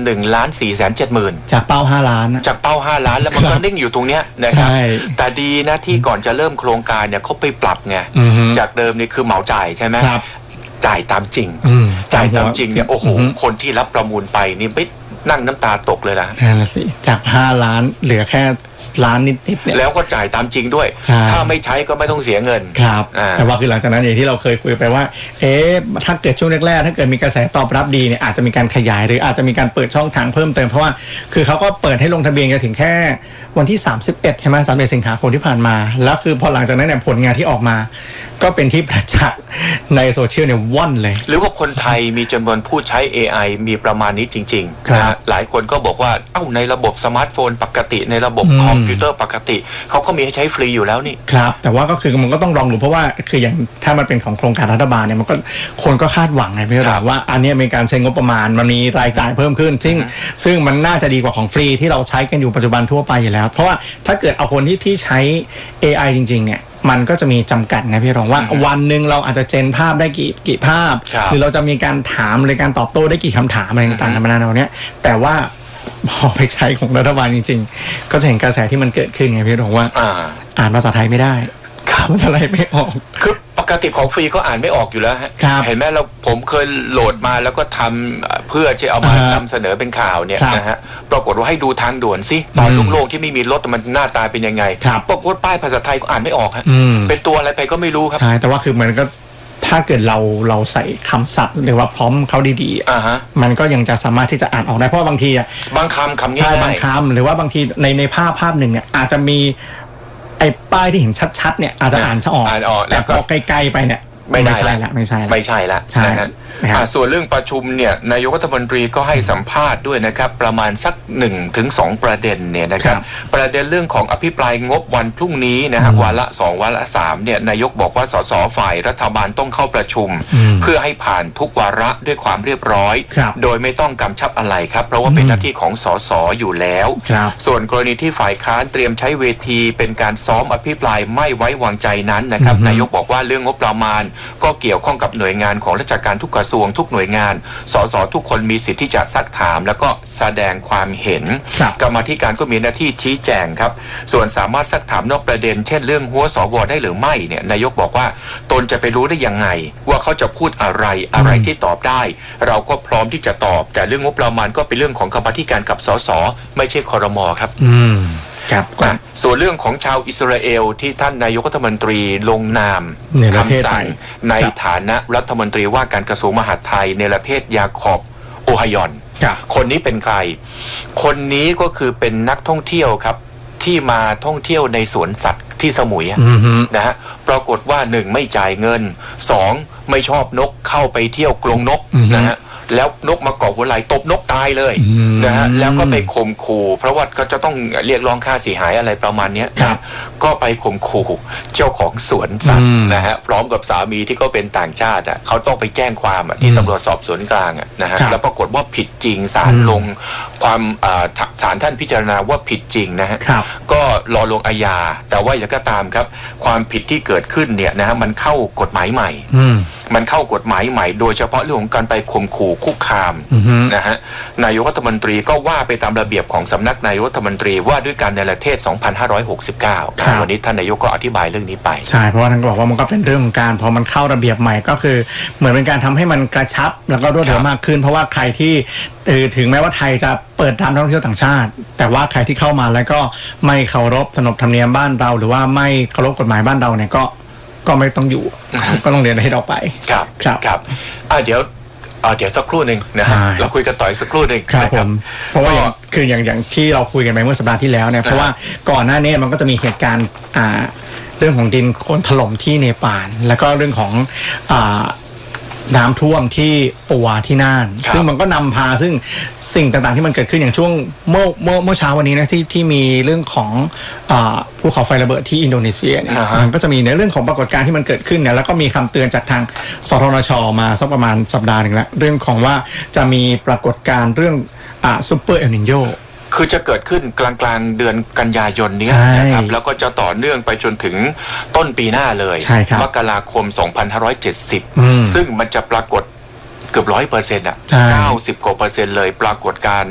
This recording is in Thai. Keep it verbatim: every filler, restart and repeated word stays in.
หนึ่งล้านสี่แสนเจ็ดหมื่นจากเป้าห้าล้านจากเป้าห้าล้านแล้วมันก็นิ่งอยู่ตรงเนี้ยนะครับแต่ดีนะที่ก่อนจะเริ่มโครงการเนี่ยเขาไปปรับไงจากเดิมนี่คือเหมาจ่ายใช่ไหมจ่ายตามจริงจ่ายตามจริงเนี่ยโอ้โหคนที่รับประมูลไปนี่ไม่นั่งน้ำตาตกเลยนะนั่นสิจากห้าล้านเหลือแค่ล้านนิดๆเนี่ยแล้วก็จ่ายตามจริงด้วยถ้าไม่ใช้ก็ไม่ต้องเสียเงินครับแต่ว่าคือหลังจากนั้นอย่างที่เราเคยคุยไปว่าเอ๊ะถ้าเกิดช่วงแรกๆถ้าเกิดมีกระแสตอบรับดีเนี่ยอาจจะมีการขยายหรืออาจจะมีการเปิดช่องทางเพิ่มเติมเพราะว่าคือเขาก็เปิดให้ลงทะเบียนกันถึงแค่วันที่สามสิบเอ็ดใช่ไหมสามสิบเอ็ดสิงหาคมที่ผ่านมาแล้วคือพอหลังจากนั้นเนี่ยผลงานที่ออกมาก็เป็นที่ประจักษ์ในโซเชียลเนี่ยว่อนเลยหรือว่าคนไทยมีจำนวนผู้ใช้ เอ ไอ มีประมาณนี้จริงๆนะหลายคนก็บอกว่าเอ้าในระบบสมาร์ทโฟนปกติในระบบคอมพิวเตอร์ปกติเขาก็มีให้ใช้ฟรีอยู่แล้วนี่ครับแต่ว่าก็คือมันก็ต้องลองดูเพราะว่าคืออย่างถ้ามันเป็นของโครงการรัฐบาลเนี่ยมันก็คนก็คาดหวังไงพี่ราว่าอันนี้มีการใช้งบประมาณมันมีรายจ่ายเพิ่มขึ้นซึ่งซึ่งมันน่าจะดีกว่าของฟรีที่เราใช้กันอยู่ปัจจุบันทั่วไปอยู่แล้วเพราะว่าถ้าเกิดเอาคนที่ที่ใช้ เอ ไอ จริงๆเนี่ยมันก็จะมีจำกัดนะพี่รองว่าวันหนึ่งเราอาจจะเจนภาพได้กี่กี่ภาพหรือเราจะมีการถามหรือการตอบโต้ได้กี่คำถามอะไรต่างๆนานาเนี้ยแต่ว่าพอไปใช้ของรัฐบาลจริงๆก็จะเห็นกระแสที่มันเกิดขึ้นไงพี่รองว่าอ่านภาษาไทยไม่ได้มันอะไรไม่ออกคือปกติของฟรีก็อ่านไม่ออกอยู่แล้วฮะเห็นไหมเราผมเคยโหลดมาแล้วก็ทำเพื่อจะเอามานำเสนอเป็นข่าวเนี่ยนะฮะปรากฏว่าให้ดูทางด่วนสิตอนโล่งๆที่ไม่มีรถมันหน้าตาเป็นยังไงปรากฏป้ายภาษาไทยก็อ่านไม่ออกฮะเป็นตัวอะไรไปก็ไม่รู้ครับใช่แต่ว่าคือมันก็ถ้าเกิดเราเราใส่คำศัพท์หรือว่าพร้อมเขาดีๆมันก็ยังจะสามารถที่จะอ่านออกได้เพราะบางทีอ่ะบางคำคำง่ายบางคำหรือว่าบางทีในในภาพภาพหนึ่งเนี่ยอาจจะมีไอ้ป้ายที่เห็นชัดๆเนี่ยอาจจะอ่านจะออกแต่พอไกลๆไปเนี่ยไม่ได้ละไม่ใช่ละไม่ใช่ละนะฮะส่วนเรื่องประชุมเนี่ยนายกรัฐมนตรีก็ให้สัมภาษณ์ด้วยนะครับประมาณสักหนึ่งถึงสองประเด็นเนี่ยนะครับประเด็นเรื่องของอภิปรายงบวันพรุ่งนี้นะฮะวาระสองวาระสามเนี่ยนายกบอกว่าสสฝ่ายรัฐบาลต้องเข้าประชุมเพื่อให้ผ่านทุกวาระด้วยความเรียบร้อยโดยไม่ต้องกำชับอะไรครับเพราะว่าเป็นหน้าที่ของสสอยู่แล้วส่วนกรณีที่ฝ่ายค้านเตรียมใช้เวทีเป็นการซ้อมอภิปรายไม่ไว้วางใจนั้นนะครับนายกบอกว่าเรื่องงบประมาณก็เกี่ยวข้องกับหน่วยงานของราชการทุกกระทรวงทุกหน่วยงานสสทุกคนมีสิทธิ์ที่จะซักถามแล้วก็แสดงความเห็นกรรมาธิการก็มีหน้าที่ชี้แจงครับส่วนสามารถซักถามนอกประเด็นเช่นเรื่องหัวสวได้หรือไม่เนี่ยนายกบอกว่าตนจะไปรู้ได้ยังไงว่าเขาจะพูดอะไรอะไรที่ตอบได้เราก็พร้อมที่จะตอบแต่เรื่องงบประมาณก็เป็นเรื่องของกรรมาธิการกับสสไม่ใช่ครม.ครับครับส่วนเรื่องของชาวอิสราเอลที่ท่านนายกรัฐมนตรีลงนามคำสั่งในฐานะรัฐมนตรีว่าการกระทรวงมหาดไทยในประเทศยาคอบโอไฮยอนคนนี้เป็นใครคนนี้ก็คือเป็นนักท่องเที่ยวครับที่มาท่องเที่ยวในสวนสัตว์ที่สมุยนะฮะปรากฏว่าหนึ่งไม่จ่ายเงินสองไม่ชอบนกเข้าไปเที่ยวกรงนกนะฮะแล้วนกมาเกาะหัวไหล่ตบนกตายเลยนะฮะแล้วก็ไปข่มขู่เพราะว่าก็จะต้องเรียกร้องค่าเสียหายอะไรประมาณนี้นะก็ไปข่มขู่เจ้าของสวนสัตว์นะฮะพร้อมกับสามีที่ก็เป็นต่างชาติอ่ะเขาต้องไปแจ้งความที่ตำรวจสอบสวนกลางอ่ะนะฮะแล้วปรากฏว่าผิดจริงศาลลงความศาลท่านพิจารณาว่าผิดจริงนะฮะก็รอลงอาญาแต่ว่าอย่างก็ตามครับความผิดที่เกิดขึ้นเนี่ยนะฮะมันเข้ากฎหมายใหม่มันเข้ากฎหมายใหม่โดยเฉพาะเรื่องของการไปข่มขู่คุกคามนะฮะนายกรัฐมนตรีก็ว่าไปตามระเบียบของสำนักนายกรัฐมนตรีว่าด้วยการในประเทศสองพันห้าร้อยหกสิบเก้าวันนี้ท่านนายกก็อธิบายเรื่องนี้ไปใช่เพราะว่าท่านก็บอกว่ามันก็เป็นเรื่องของการพอมันเข้าระเบียบใหม่ก็คือเหมือนเป็นการทำให้มันกระชับแล้วก็รวดเร็วมากขึ้นเพราะว่าใครที่ถึงแม้ว่าไทยจะเปิดรับนักท่องเที่ยวต่างชาติแต่ว่าใครที่เข้ามาแล้วก็ไม่เคารพขนบธรรมเนียมบ้านเราหรือว่าไม่เคารพกฎหมายบ้านเราเนี่ยก็ก็ไม่ต้องอยู่ก็ต้องเรียนให้เราไปครับครับครับอ่าเดี๋ยวอ่าเดี๋ยวสักครู่หนึ่งนะฮะเราคุยกันต่ออีกสักครู่หนึ่งครับผมเพราะว่าคืออย่างอย่างที่เราคุยกันไปเมื่อสัปดาห์ที่แล้วเนี่ยเพราะว่าก่อนหน้านี้มันก็จะมีเหตุการณ์อ่าเรื่องของดินโคลนถล่มที่เนปาลแล้วก็เรื่องของอ่าน้ำท่วมที่ปัวที่น่านซึ่งมันก็นำพาซึ่งสิ่งต่างๆที่มันเกิดขึ้นอย่างช่วงเมื่อเมื่อเมื่อเช้าวันนี้นะที่ที่มีเรื่องของภูเขาไฟระเบิดที่อินโดนีเซียเนี่ยมันก็จะมีในเรื่องของปรากฏการณ์ที่มันเกิดขึ้นเนี่ยแล้วก็มีคำเตือนจากทางสทนช.มาสักประมาณสัปดาห์หนึ่งแล้วเรื่องของว่าจะมีปรากฏการณ์เรื่องอ่าซูเปอร์เอลนิโญคือจะเกิดขึ้นกลางกลางเดือนกันยายนนี้นะครับแล้วก็จะต่อเนื่องไปจนถึงต้นปีหน้าเลยมกราคมสองพันห้าร้อยเจ็ดสิบซึ่งมันจะปรากฏเกือบร้อยเปอร์เซ็นต์อ่ะเก้าสิบกว่าเปอร์เซ็นต์เลยปรากฏการ